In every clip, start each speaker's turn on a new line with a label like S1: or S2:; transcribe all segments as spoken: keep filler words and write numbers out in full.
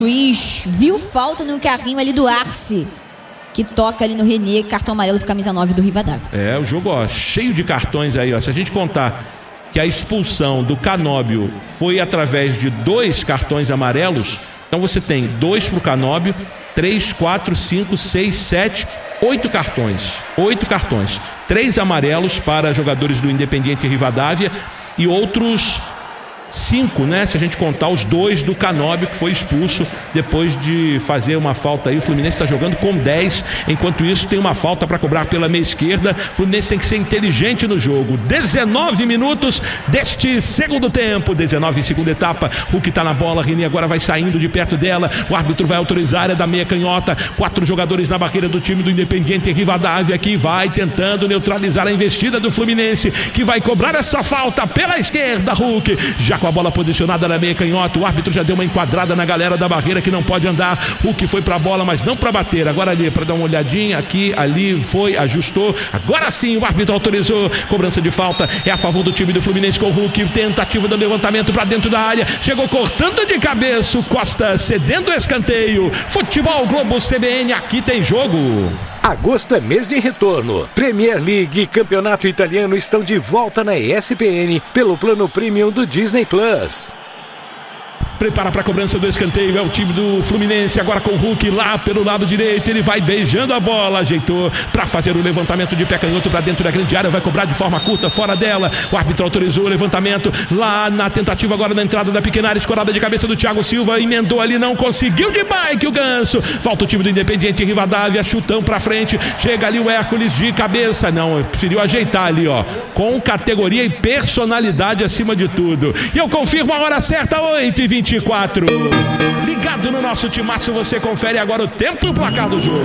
S1: O juiz viu falta no carrinho ali do Arce, que toca ali no René, cartão amarelo pro camisa nove do Rivadavia.
S2: É, o jogo, ó, cheio de cartões aí, ó. Se a gente contar que a expulsão do Canóbio foi através de dois cartões amarelos, então você tem dois pro Canóbio, três, quatro, cinco, seis, sete, oito cartões. Oito cartões. Três amarelos para jogadores do Independiente Rivadavia e outros cinco, né? Se a gente contar os dois do Canóbio, que foi expulso depois de fazer uma falta aí. O Fluminense está jogando com dez, enquanto isso tem uma falta para cobrar pela meia esquerda. O Fluminense tem que ser inteligente no jogo. dezenove minutos deste segundo tempo, dezenove segunda etapa. Hulk está na bola, René agora vai saindo de perto dela, o árbitro vai autorizar a área da meia canhota. Quatro jogadores na barreira do time do Independiente Rivadavia, que vai tentando neutralizar a investida do Fluminense, que vai cobrar essa falta pela esquerda. Hulk já com a bola posicionada na meia canhota, o árbitro já deu uma enquadrada na galera da barreira que não pode andar. Hulk foi pra bola, mas não pra bater, agora ali pra dar uma olhadinha aqui, ali, foi, ajustou, agora sim o árbitro autorizou, cobrança de falta, é a favor do time do Fluminense com o Hulk, tentativa do levantamento pra dentro da área, chegou cortando de cabeça o Costa, cedendo o escanteio. Futebol Globo C B N, aqui tem jogo.
S3: Agosto é mês de retorno. Premier League e Campeonato Italiano estão de volta na E S P N pelo plano premium do Disney Plus.
S2: Prepara para a cobrança do escanteio, é o time do Fluminense, agora com o Hulk lá pelo lado direito, ele vai beijando a bola, ajeitou para fazer o levantamento de pé canhoto para dentro da grande área, vai cobrar de forma curta, fora dela, o árbitro autorizou o levantamento, lá na tentativa agora na entrada da pequena área, escorada de cabeça do Thiago Silva, emendou ali, não conseguiu de bike o Ganso, falta o time do Independiente Rivadavia, chutão para frente, chega ali o Hércules de cabeça, não, preferiu ajeitar ali, ó, com categoria e personalidade acima de tudo, e eu confirmo a hora certa, oito e vinte e quatro. Ligado no nosso timaço, você confere agora o tempo e o placar do jogo.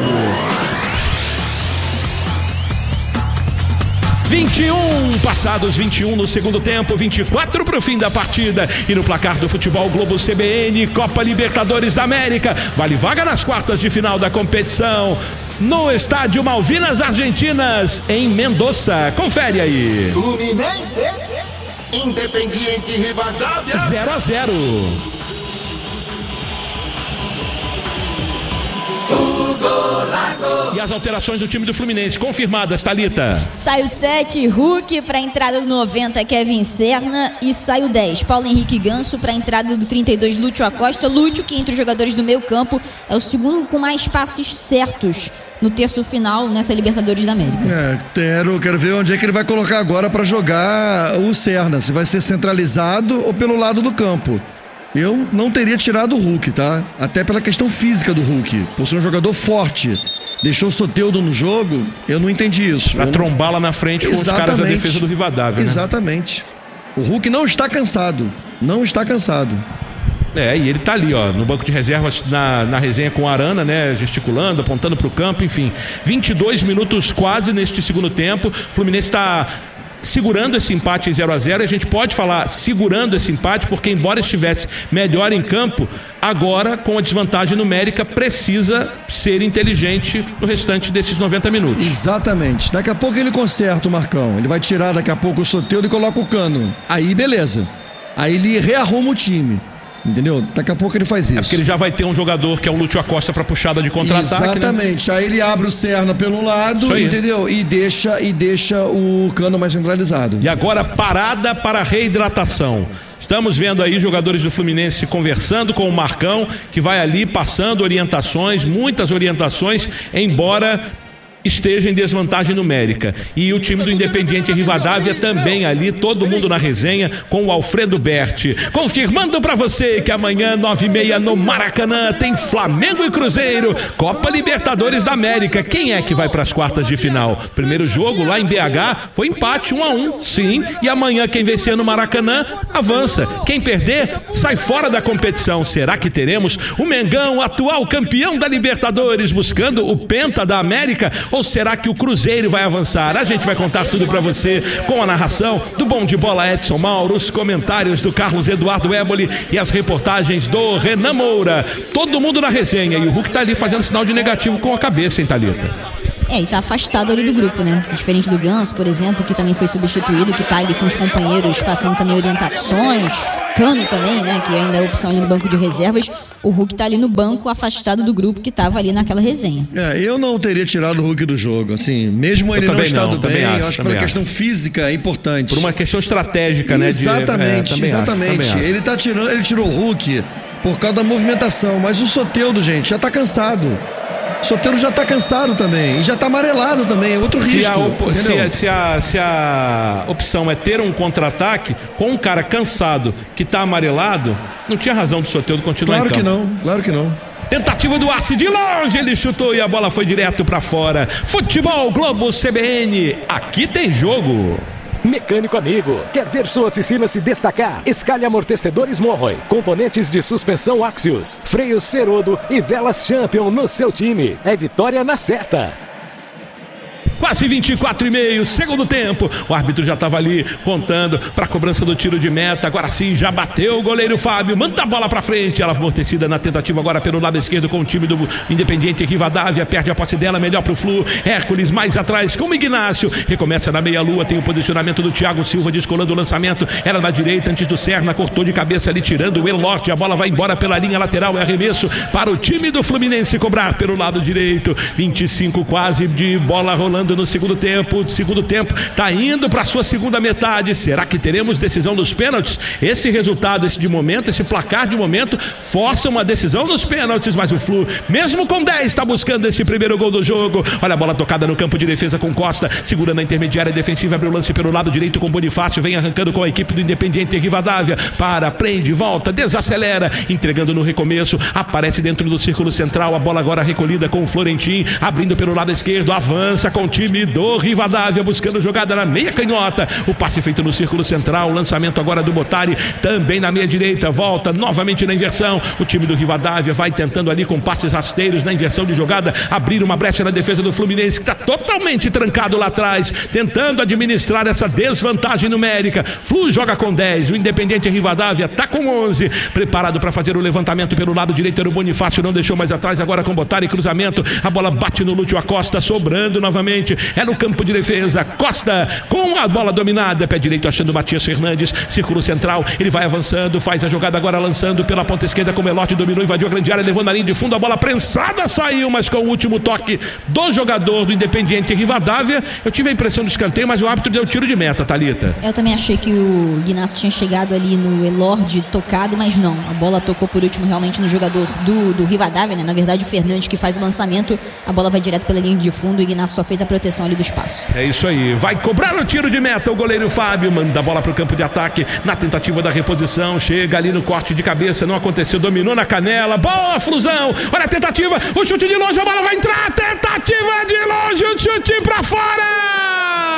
S2: vinte e um, passados vinte e um no segundo tempo, vinte e quatro para o fim da partida. E no placar do Futebol Globo C B N, Copa Libertadores da América, vale vaga nas quartas de final da competição, no estádio Malvinas Argentinas, em Mendoza. Confere aí.
S4: Fluminense, Independiente Rivadavia,
S2: zero a zero. E as alterações do time do Fluminense confirmadas, Thalita.
S1: Sai o sete, Hulk para a entrada do noventa, Kevin Serna, e sai o dez, Paulo Henrique Ganso para a entrada do trinta e dois, Lúcio Acosta. Lúcio, que entre os jogadores do meio campo é o segundo com mais passes certos no terço final nessa Libertadores da América.
S5: É, quero, quero ver onde é que ele vai colocar agora para jogar o Serna, se vai ser centralizado ou pelo lado do campo. Eu não teria tirado o Hulk, tá? Até pela questão física do Hulk. Por ser um jogador forte. Deixou o Soteldo no jogo, eu não entendi isso.
S2: Pra
S5: eu
S2: trombar lá na frente
S5: Exatamente.
S2: com os caras da defesa do Rivadavia, né?
S5: Exatamente. O Hulk não está cansado. Não está cansado.
S2: É, e ele tá ali, ó, no banco de reservas, na, na resenha com o Arana, né, gesticulando, apontando pro campo, enfim. vinte e dois minutos quase neste segundo tempo. O Fluminense tá segurando esse empate em zero a zero, e a gente pode falar segurando esse empate, porque embora estivesse melhor em campo, agora com a desvantagem numérica precisa ser inteligente no restante desses noventa minutos.
S5: Exatamente, daqui a pouco ele conserta o Marcão, ele vai tirar daqui a pouco o Soteldo e coloca o Cano, aí beleza, aí ele rearruma o time. Entendeu? Daqui a pouco ele faz isso.
S2: É porque ele já vai ter um jogador que é o Lúcio Acosta para puxada de contra-ataque.
S5: Exatamente. Né? Aí ele abre o Serna pelo lado, entendeu? E deixa, e deixa o Cano mais centralizado.
S2: E agora parada para reidratação. Estamos vendo aí jogadores do Fluminense conversando com o Marcão, que vai ali passando orientações, muitas orientações, embora esteja em desvantagem numérica. E o time do Independiente Rivadavia também ali, todo mundo na resenha com o Alfredo Berti. Confirmando pra você que amanhã, nove e meia, no Maracanã, tem Flamengo e Cruzeiro, Copa Libertadores da América. Quem é que vai pras quartas de final? Primeiro jogo lá em B H foi empate, um a um, sim. E amanhã quem vencer no Maracanã avança. Quem perder sai fora da competição. Será que teremos o Mengão, atual campeão da Libertadores, buscando o Penta da América? Ou será que o Cruzeiro vai avançar? A gente vai contar tudo pra você com a narração do Bom de Bola Edson Mauro, os comentários do Carlos Eduardo Éboli e as reportagens do Renan Moura. Todo mundo na resenha. E o Hulk tá ali fazendo sinal de negativo com a cabeça, hein, Thalita?
S1: É, e tá afastado ali do grupo, né? Diferente do Ganso, por exemplo, que também foi substituído, que tá ali com os companheiros passando também orientações. Cano também, né, que ainda é opção ali no banco de reservas. O Hulk tá ali no banco, afastado do grupo que tava ali naquela resenha.
S5: É, eu não teria tirado o Hulk do jogo, assim, mesmo ele não estando bem, acho, eu acho que pela questão acho. física é importante.
S2: Por uma questão estratégica, né?
S5: Exatamente,
S2: de, é,
S5: exatamente.
S2: Acho,
S5: ele, tá tirando, ele tirou o Hulk por causa da movimentação, mas o Soteldo, gente, já tá cansado. O Soteldo já tá cansado também, e já tá amarelado também, é outro
S2: se
S5: risco.
S2: A op- se, a, se, a, se a opção é ter um contra-ataque com um cara cansado que tá amarelado, não tinha razão do Soteldo continuar
S5: Claro
S2: em campo.
S5: que não, claro que não.
S2: Tentativa do Arce de longe, ele chutou e a bola foi direto pra fora. Futebol Globo C B N, aqui tem jogo.
S3: Mecânico amigo, quer ver sua oficina se destacar? Escalhe amortecedores Morroy, componentes de suspensão Axios, freios Ferodo e velas Champion no seu time. É vitória na certa.
S2: Quase vinte e quatro e meio, segundo tempo. O árbitro já estava ali contando para a cobrança do tiro de meta. Agora sim, já bateu o goleiro Fábio. Manda a bola para frente. Ela amortecida na tentativa agora pelo lado esquerdo com o time do Independiente Rivadavia. Perde a posse dela, melhor para o Flu. Hércules mais atrás com o Ignácio. Recomeça na meia-lua. Tem o posicionamento do Thiago Silva descolando o lançamento. Era na direita antes do Serna. Cortou de cabeça ali, tirando o Elorte. A bola vai embora pela linha lateral. É arremesso para o time do Fluminense cobrar pelo lado direito. vinte e cinco quase de bola rolando no segundo tempo, segundo tempo tá indo para sua segunda metade. Será que teremos decisão dos pênaltis? Esse resultado, esse de momento, esse placar de momento força uma decisão dos pênaltis, mas o Flu, mesmo com dez, está buscando esse primeiro gol do jogo. Olha a bola tocada no campo de defesa com Costa, segura na intermediária defensiva, abre o lance pelo lado direito com Bonifácio, vem arrancando com a equipe do Independiente Rivadavia, para, prende, volta, desacelera, entregando no recomeço, aparece dentro do círculo central, a bola agora recolhida com o Florentin, abrindo pelo lado esquerdo, avança com o time do Rivadavia, buscando jogada na meia canhota, o passe feito no círculo central, o lançamento agora do Botari, também na meia direita, volta novamente na inversão, o time do Rivadavia vai tentando ali com passes rasteiros na inversão de jogada, abrir uma brecha na defesa do Fluminense, que está totalmente trancado lá atrás, tentando administrar essa desvantagem numérica. Flu joga com dez, o Independiente Rivadavia está com onze, preparado para fazer o levantamento pelo lado direito, era o Bonifácio, não deixou mais atrás, agora com Botari, cruzamento, a bola bate no Lúcio Acosta, sobrando novamente, é no campo de defesa, Costa com a bola dominada, pé direito achando Matias Fernandes, círculo central, ele vai avançando, faz a jogada agora lançando pela ponta esquerda com o Melotti, dominou, invadiu a grande área, levou na linha de fundo, a bola prensada, saiu, mas com o último toque do jogador do Independiente Rivadavia, eu tive a impressão do escanteio, mas o árbitro deu tiro de meta, Thalita.
S1: Eu também achei que o Ignácio tinha chegado ali no Elorde tocado, mas não, a bola tocou por último realmente no jogador do, do Rivadavia, né? Na verdade o Fernandes que faz o lançamento, a bola vai direto pela linha de fundo, o Ignácio só fez a proteção ali do espaço.
S2: É isso aí, vai cobrar o tiro de meta, o goleiro Fábio manda a bola para o campo de ataque, na tentativa da reposição, chega ali no corte de cabeça, não aconteceu, dominou na canela, boa Flusão, olha a tentativa, o chute de longe, a bola vai entrar, tentativa de longe, o chute para fora!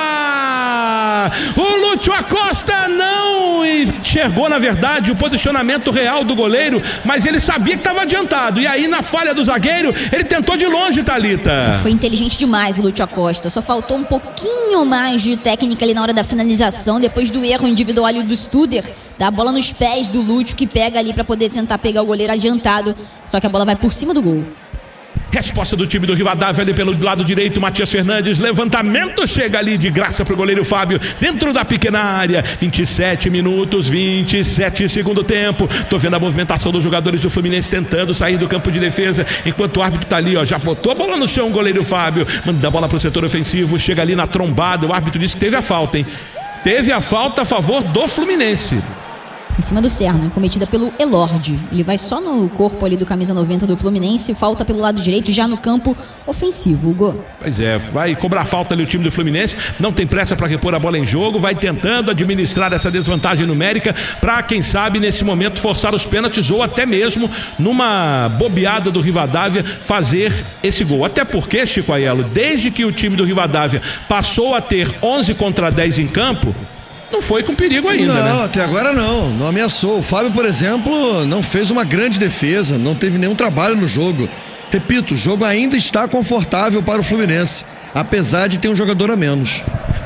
S2: O Lúcio Acosta não enxergou, na verdade, o posicionamento real do goleiro, mas ele sabia que estava adiantado, e aí na falha do zagueiro, ele tentou de longe, Thalita.
S1: Foi inteligente demais o Lúcio Acosta, só faltou um pouquinho mais de técnica ali na hora da finalização, depois do erro individual ali do Studer, dá a bola nos pés do Lúcio, que pega ali para poder tentar pegar o goleiro adiantado, só que a bola vai por cima do gol.
S2: Resposta do time do Rivadavia ali pelo lado direito, Matias Fernandes, levantamento, chega ali de graça pro goleiro Fábio, dentro da pequena área, vinte e sete minutos, vinte e sete segundo tempo, tô vendo a movimentação dos jogadores do Fluminense tentando sair do campo de defesa, enquanto o árbitro tá ali, ó, já botou a bola no chão, o goleiro Fábio, manda a bola pro setor ofensivo, chega ali na trombada, o árbitro disse que teve a falta, hein? Teve a falta a favor do Fluminense.
S1: Em cima do Serna, cometida pelo Elorde. Ele vai só no corpo ali do camisa noventa do Fluminense, falta pelo lado direito, já no campo ofensivo, Hugo.
S2: Pois é, vai cobrar falta ali o time do Fluminense, não tem pressa para repor a bola em jogo, vai tentando administrar essa desvantagem numérica para, quem sabe, nesse momento forçar os pênaltis ou até mesmo numa bobeada do Rivadavia fazer esse gol. Até porque, Chico Aiello, desde que o time do Rivadavia passou a ter onze contra dez em campo, não foi com perigo ainda,
S5: não,
S2: né?
S5: Não, até agora não, não ameaçou. O Fábio, por exemplo, não fez uma grande defesa, não teve nenhum trabalho no jogo. Repito, o jogo ainda está confortável para o Fluminense, apesar de ter um jogador a menos.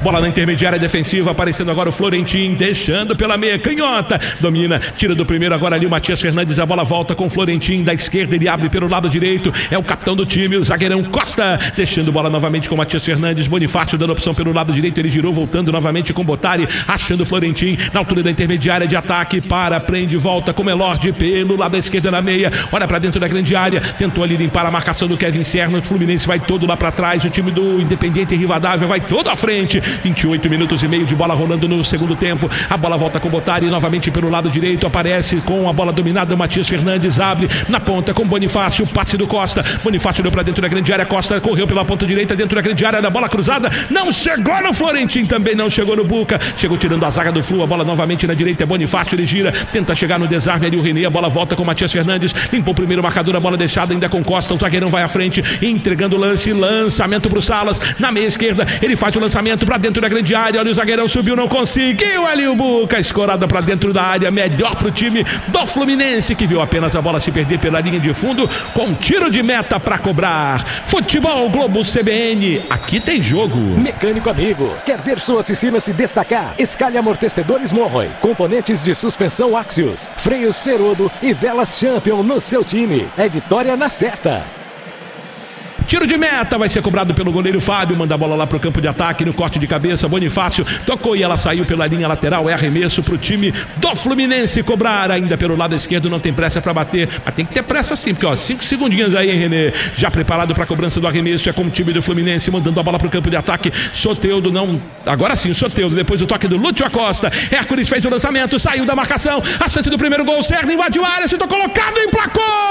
S2: Bola na intermediária defensiva, aparecendo agora o Florentin, deixando pela meia canhota, domina, tira do primeiro agora ali o Matias Fernandes, a bola volta com o Florentin da esquerda, ele abre pelo lado direito, é o capitão do time, o zagueirão Costa, deixando bola novamente com o Matias Fernandes, Bonifácio dando opção pelo lado direito, ele girou, voltando novamente com Bottari, achando o Florentin na altura da intermediária de ataque, para, prende, volta com o Melord pelo lado da esquerda na meia, olha para dentro da grande área, tentou ali limpar a marcação do Kevin Serna, o Fluminense vai todo lá para trás, o time do Independiente Rivadavia vai todo à frente, vinte e oito minutos e meio de bola rolando no segundo tempo, a bola volta com Bottari, novamente pelo lado direito, aparece com a bola dominada, o Matias Fernandes abre na ponta com Bonifácio, passe do Costa, Bonifácio deu para dentro da grande área, Costa correu pela ponta direita, dentro da grande área, da bola cruzada, não chegou no Florentin, também não chegou no Buca, chegou tirando a zaga do Flu, a bola novamente na direita, é Bonifácio, ele gira, tenta chegar no desarme ali o René, a bola volta com o Matias Fernandes, limpou o primeiro marcador, a bola deixada ainda com Costa, o zagueirão vai à frente, entregando o lance, lançamento pro Salas, na meia esquerda, ele faz o lançamento para dentro da grande área, olha o zagueirão subiu, não conseguiu, ali o Buca, escorada para dentro da área, melhor pro time do Fluminense, que viu apenas a bola se perder pela linha de fundo, com tiro de meta para cobrar. Futebol Globo C B N, aqui tem jogo.
S3: Mecânico amigo, quer ver sua oficina se destacar? Escalhe amortecedores Morroy, componentes de suspensão Axios, freios Ferodo e velas Champion no seu time. É vitória na certa.
S2: Tiro de meta vai ser cobrado pelo goleiro Fábio, manda a bola lá pro campo de ataque, no corte de cabeça, Bonifácio tocou e ela saiu pela linha lateral, é arremesso pro time do Fluminense cobrar, ainda pelo lado esquerdo, não tem pressa para bater, mas tem que ter pressa sim, porque ó, cinco segundinhos aí, hein, René, já preparado para cobrança do arremesso, é com o time do Fluminense, mandando a bola pro campo de ataque, Soteldo não, agora sim, Soteldo, depois do toque do Lúcio Acosta, Hércules fez o lançamento, saiu da marcação, a chance do primeiro gol, Serna invadiu a área, se tô colocado, emplacou!